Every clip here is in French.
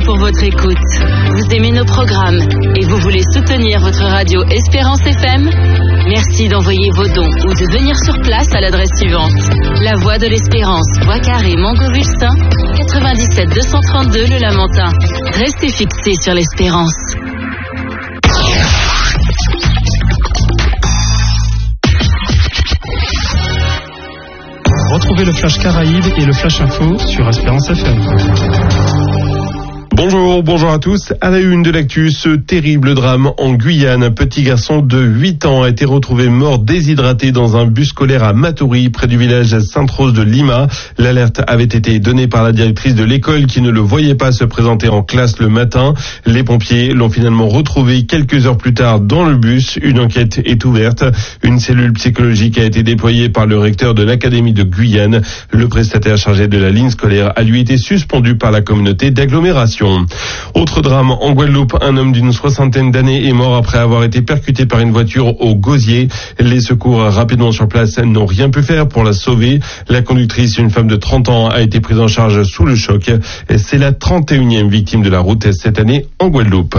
pour votre écoute. Vous aimez nos programmes et vous voulez soutenir votre radio Espérance FM? Merci d'envoyer vos dons ou de venir sur place à l'adresse suivante. La Voie de l'Espérance, Bois Carré, Montgovulsin, 97 232 Le Lamentin. Restez fixés sur l'Espérance. Retrouvez le Flash Caraïbes et le Flash Info sur Espérance FM. Bonjour à tous. À la une de l'actu, ce terrible drame en Guyane. Un petit garçon de 8 ans a été retrouvé mort déshydraté dans un bus scolaire à Matoury, près du village Sainte-Rose de Lima. L'alerte avait été donnée par la directrice de l'école qui ne le voyait pas se présenter en classe le matin. Les pompiers l'ont finalement retrouvé quelques heures plus tard dans le bus. Une enquête est ouverte. Une cellule psychologique a été déployée par le recteur de l'académie de Guyane. Le prestataire chargé de la ligne scolaire a lui été suspendu par la communauté d'agglomération. Autre drame en Guadeloupe, un homme d'une 60aine d'années est mort après avoir été percuté par une voiture au Gosier. Les secours rapidement sur place n'ont rien pu faire pour la sauver. La conductrice, une femme de 30 ans, a été prise en charge sous le choc. C'est la 31e victime de la route cette année en Guadeloupe.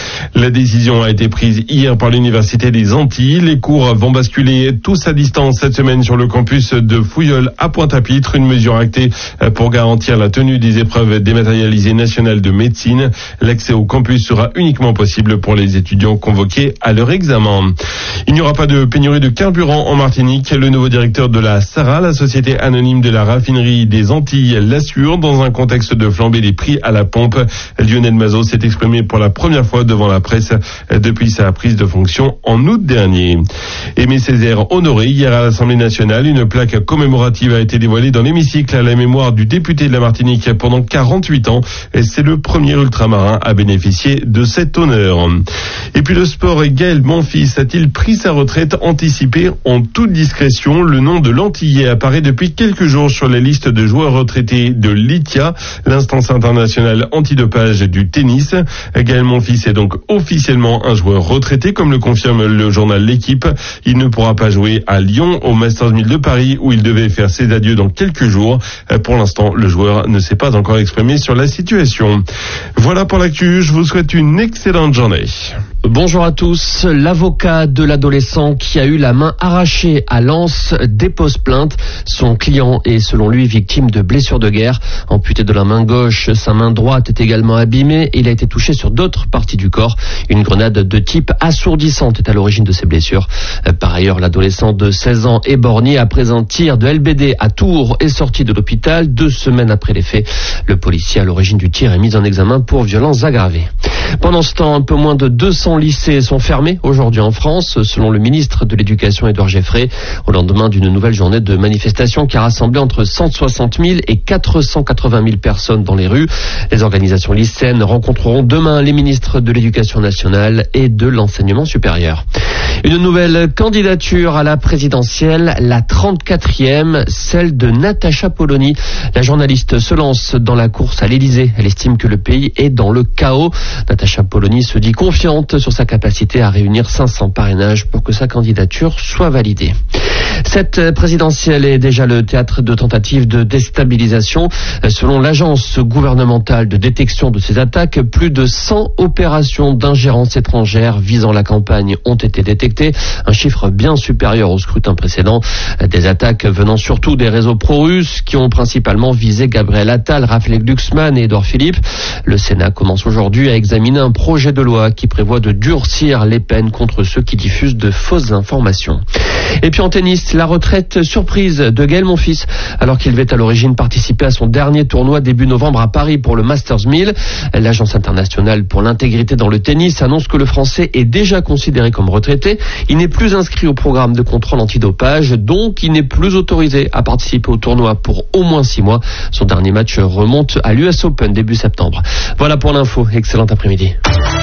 La décision a été prise hier par l'Université des Antilles. Les cours vont basculer tous à distance cette semaine sur le campus de Fouilleul à Pointe-à-Pitre, une mesure actée pour garantir la tenue des épreuves dématérialisées nationales de médecine. L'accès au campus sera uniquement possible pour les étudiants convoqués à leur examen. Il n'y aura pas de pénurie de carburant en Martinique. Le nouveau directeur de la SARA, la société anonyme de la raffinerie des Antilles, l'assure dans un contexte de flambée des prix à la pompe. Lionel Mazot s'est exprimé pour la première fois devant la presse depuis sa prise de fonction en août dernier. Aimé Césaire honoré hier à l'Assemblée nationale. Une plaque commémorative a été dévoilée dans l'hémicycle à la mémoire du député de la Martinique pendant 48 ans. C'est le premier ultramarin à bénéficier de cet honneur. Et puis le sport, Gaël Monfils a-t-il pris sa retraite anticipée en toute discrétion? Le nom de l'Antillais apparaît depuis quelques jours sur la liste de joueurs retraités de l'ITIA, l'instance internationale antidopage du tennis. Gaël Monfils est donc officiellement un joueur retraité, comme le confirme le journal L'Équipe. Il ne pourra pas jouer à Lyon au Masters 1000 de Paris, où il devait faire ses adieux dans quelques jours. Pour l'instant, le joueur ne s'est pas encore exprimé sur la situation. Voilà pour l'actu, je vous souhaite une excellente journée. Bonjour à tous. L'avocat de l'adolescent qui a eu la main arrachée à Lens dépose plainte. Son client est selon lui victime de blessures de guerre. Amputé de la main gauche, sa main droite est également abîmée et il a été touché sur d'autres parties du corps. Une grenade de type assourdissante est à l'origine de ces blessures. Par ailleurs, l'adolescent de 16 ans éborgné après un tir de LBD à Tours est sorti de l'hôpital 2 semaines après les faits. Le policier à l'origine du tir est mis en examen pour violences aggravées. Pendant ce temps, un peu moins de 200 lycées sont fermés aujourd'hui en France, selon le ministre de l'Éducation Édouard Geffray, au lendemain d'une nouvelle journée de manifestation qui a rassemblé entre 160 000 et 480 000 personnes dans les rues. Les organisations lycéennes rencontreront demain les ministres de l'Éducation nationale et de l'enseignement supérieur. Une nouvelle candidature à la présidentielle, la 34e, celle de Natacha Polony. La journaliste se lance dans la course à l'Élysée. Elle estime que le pays est dans le chaos. Natacha Polony se dit confiante sur sa capacité à réunir 500 parrainages pour que sa candidature soit validée. Cette présidentielle est déjà le théâtre de tentatives de déstabilisation. Selon l'agence gouvernementale de détection de ces attaques, plus de 100 opérations d'ingérence étrangère visant la campagne ont été détectées, un chiffre bien supérieur au scrutin précédent. Des attaques venant surtout des réseaux pro-russes qui ont principalement visé Gabriel Attal, Raphaël Glucksmann et Édouard Philippe. Le Sénat commence aujourd'hui à examiner un projet de loi qui prévoit de durcir les peines contre ceux qui diffusent de fausses informations. Et puis en tennis, la retraite surprise de Gaël Monfils, alors qu'il devait à l'origine participer à son dernier tournoi début novembre à Paris pour le Masters 1000. L'Agence internationale pour l'intégrité dans le tennis annonce que le Français est déjà considéré comme retraité. Il n'est plus inscrit au programme de contrôle antidopage, donc il n'est plus autorisé à participer au tournoi pour au moins 6 mois. Son dernier match remonte à l'US Open début septembre. Voilà pour l'info. Excellent après-midi.